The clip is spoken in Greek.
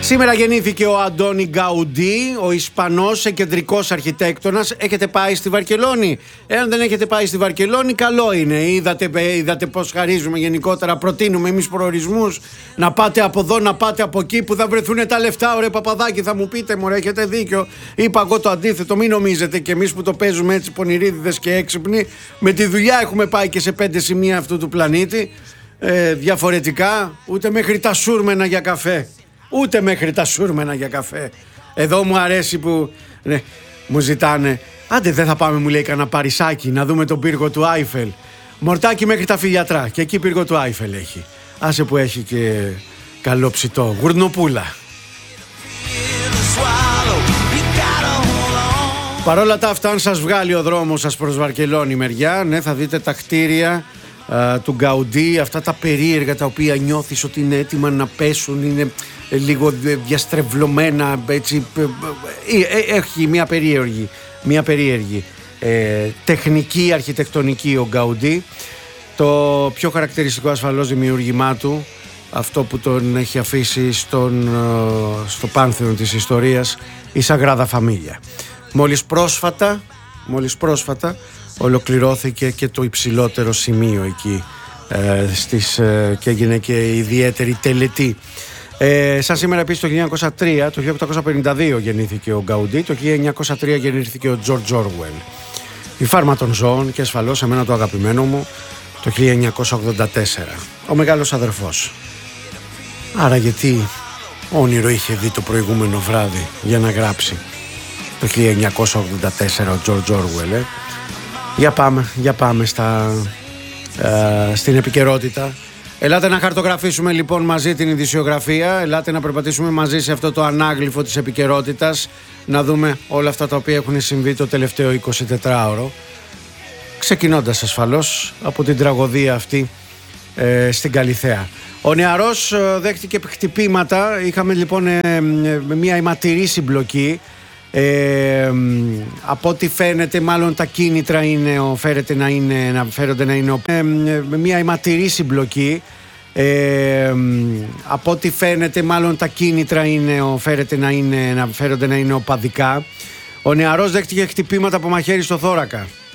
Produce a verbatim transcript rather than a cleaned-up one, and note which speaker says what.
Speaker 1: Σήμερα γεννήθηκε ο Αντώνη Γκαουντί, ο Ισπανός κεντρικός αρχιτέκτονας. Έχετε πάει στη Βαρκελόνη? Εάν δεν έχετε πάει στη Βαρκελόνη, καλό είναι. Είδατε, είδατε πώς χαρίζουμε γενικότερα. Προτείνουμε εμείς προορισμούς. Να πάτε από εδώ, να πάτε από εκεί, που θα βρεθούν τα λεφτά. Ωραία, Παπαδάκη, θα μου πείτε, μωρέ, έχετε δίκιο. Είπα εγώ το αντίθετο. Μην νομίζετε κι εμείς που το παίζουμε έτσι πονηρίδιδες και έξυπνοι. Με τη δουλειά έχουμε πάει και σε πέντε σημεία αυτού του πλανήτη. Ε, διαφορετικά, ούτε μέχρι τα σούρμενα για καφέ. Ούτε μέχρι τα σούρμενα για καφέ. Εδώ μου αρέσει που ναι, μου ζητάνε. Άντε, δεν θα πάμε, μου λέει, κανένα Παρισάκι να δούμε τον πύργο του Άιφελ. Μορτάκι μέχρι τα Φιλιατρά. Και εκεί πύργο του Άιφελ έχει. Άσε που έχει και καλό ψητό. Γουρνοπούλα. Παρόλα τα αυτά, αν σας βγάλει ο δρόμος σας προς Βαρκελόνη μεριά, ναι, θα δείτε τα κτίρια Uh, του Γκαουντί, αυτά τα περίεργα τα οποία νιώθεις ότι είναι έτοιμα να πέσουν, είναι λίγο διαστρεβλωμένα, έτσι, έχει μια περίεργη, μια περίεργη ε, τεχνική αρχιτεκτονική ο Γκαουντί. Το πιο χαρακτηριστικό ασφαλώς δημιούργημά του, αυτό που τον έχει αφήσει στον, στο πάνθεον της ιστορίας, η Σαγράδα Φαμίλια. Μόλις πρόσφατα, μόλις πρόσφατα ολοκληρώθηκε και το υψηλότερο σημείο εκεί ε, στις, ε, και έγινε και ιδιαίτερη τελετή. Ε, σαν σήμερα επίσης το χίλια εννιακόσια τρία, το χίλια οκτακόσια πενήντα δύο γεννήθηκε ο Γκαουντί, το χίλια εννιακόσια τρία γεννήθηκε ο Τζορτζ Όρουελ. Η Φάρμα των Ζώων και ασφαλώς εμένα το αγαπημένο μου το χίλια εννιακόσια ογδόντα τέσσερα, ο μεγάλος αδερφός. Άρα γιατί όνειρο είχε δει το προηγούμενο βράδυ για να γράψει το χίλια εννιακόσια ογδόντα τέσσερα ο Τζορτζ Όρουελ, ε? Για πάμε, για πάμε στα, ε, στην επικαιρότητα. Ελάτε να χαρτογραφήσουμε λοιπόν μαζί την ειδησιογραφία. Ελάτε να περπατήσουμε μαζί σε αυτό το ανάγλυφο της επικαιρότητας. Να δούμε όλα αυτά τα οποία έχουν συμβεί το τελευταίο εικοσιτετράωρο. Ξεκινώντας ασφαλώς από την τραγωδία αυτή ε, στην Καλιθέα. Ο νεαρός ε, δέχτηκε χτυπήματα. Είχαμε λοιπόν ε, ε, μια αιματηρή συμπλοκή. Ε, από ό,τι φαίνεται, μάλλον τα κίνητρα είναι, φέρεται να, είναι, να φέρονται να είναι ε, με μια αιματηρή συμπλοκή. Ε, από ό,τι φαίνεται, μάλλον τα κίνητρα είναι, φέρεται να, είναι, να φέρονται να είναι οπαδικά. Ο νεαρός δέχτηκε χτυπήματα από μαχαίρι στο θώρακα.